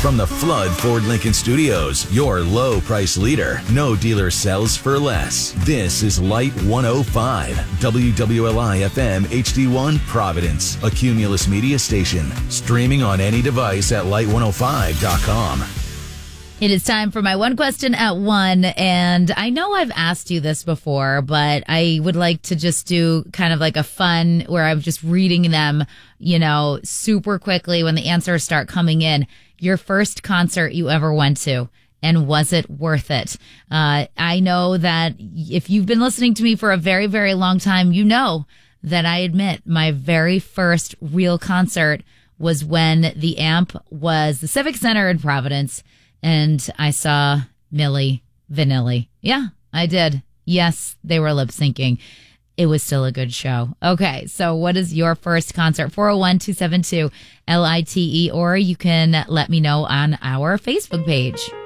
From the Flood Ford Lincoln Studios, your low price leader. No dealer sells for less. This is Light 105, WWLI FM HD1 Providence, a Cumulus media station. Streaming on any device at light105.com. It is time for my one question at one, and I know I've asked you this before, but I would like to just do kind of like a fun where I'm just reading them, super quickly when the answers start coming in. Your first concert you ever went to, and was it worth it? I know that if you've been listening to me for a very, very long time, you know that I admit my very first real concert was when the AMP was the Civic Center in Providence. And I saw Milli Vanilli. Yeah, I did. Yes, they were lip syncing. It was still a good show. Okay, so what is your first concert? 401-272-LITE, or you can let me know on our Facebook page.